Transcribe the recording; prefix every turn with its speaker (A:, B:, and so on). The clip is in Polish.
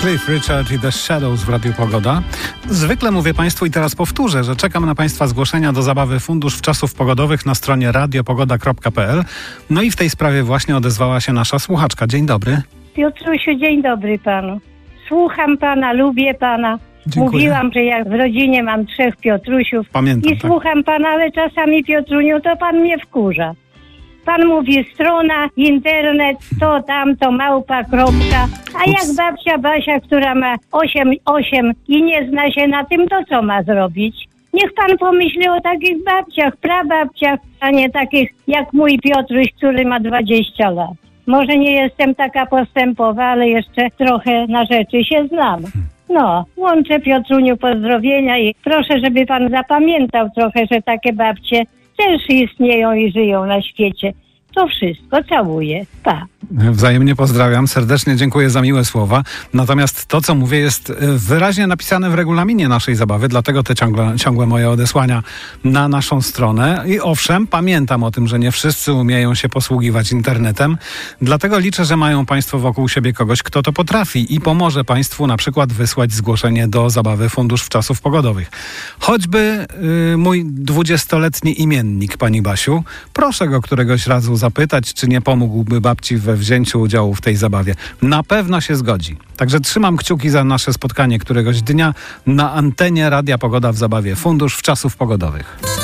A: Cliff Richard i The Shadows w Radiu Pogoda. Zwykle mówię Państwu i teraz powtórzę, że czekam na Państwa zgłoszenia do zabawy Fundusz Wczasów Pogodowych na stronie radiopogoda.pl. No i w tej sprawie właśnie odezwała się nasza słuchaczka. Dzień dobry.
B: Piotrusiu, dzień dobry panu. Słucham pana, lubię pana.
A: Dziękuję.
B: Mówiłam, że jak w rodzinie mam 3 Piotrusiów.
A: Pamiętam,
B: I słucham pana, ale czasami, Piotruniu, to pan mnie wkurza. Pan mówi strona, internet, to tamto, małpa, kropka. A jak babcia Basia, która ma 8 i nie zna się na tym, to co ma zrobić? Niech pan pomyśli o takich babciach, prababciach, a nie takich jak mój Piotruś, który ma 20 lat. Może nie jestem taka postępowa, ale jeszcze trochę na rzeczy się znam. No, łączę Piotruniu pozdrowienia i proszę, żeby pan zapamiętał trochę, że takie babcie też istnieją i żyją na świecie. To wszystko, całuję. Pa.
A: Wzajemnie pozdrawiam, serdecznie dziękuję za miłe słowa. Natomiast to, co mówię, jest wyraźnie napisane w regulaminie naszej zabawy, dlatego te ciągłe moje odesłania na naszą stronę. I owszem, pamiętam o tym, że nie wszyscy umieją się posługiwać internetem, dlatego liczę, że mają Państwo wokół siebie kogoś, kto to potrafi i pomoże Państwu na przykład wysłać zgłoszenie do zabawy Fundusz Wczasów Pogodowych. Choćby mój 20-letni imiennik, pani Basiu. Proszę go któregoś razu zapytać, czy nie pomógłby babci we wzięciu udziału w tej zabawie. Na pewno się zgodzi. Także trzymam kciuki za nasze spotkanie któregoś dnia na antenie Radia Pogoda w zabawie Fundusz Wczasów Pogodowych.